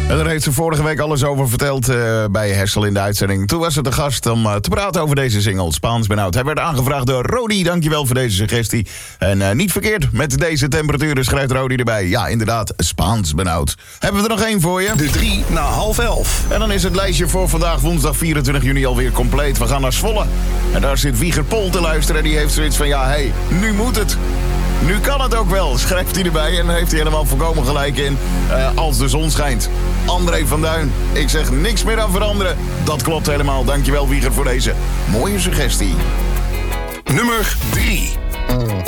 En daar heeft ze vorige week alles over verteld bij Hessel in de uitzending. Toen was ze de gast om te praten over deze single, Spaans benauwd. Hij werd aangevraagd door Rodi, dankjewel voor deze suggestie. En niet verkeerd, met deze temperaturen schrijft Rodi erbij. Ja, inderdaad, Spaans benauwd. Hebben we er nog één voor je? De 3 na 10:30. En dan is het lijstje voor vandaag, woensdag 24 juni, alweer compleet. We gaan naar Zwolle. En daar zit Wieger Pol te luisteren. En die heeft zoiets van, ja, hé, nu moet het. Nu kan het ook wel, schrijft hij erbij. En dan heeft hij helemaal volkomen gelijk in. Als de zon schijnt. André van Duin, ik zeg niks meer aan veranderen. Dat klopt helemaal. Dankjewel Wieger voor deze mooie suggestie. Nummer 3.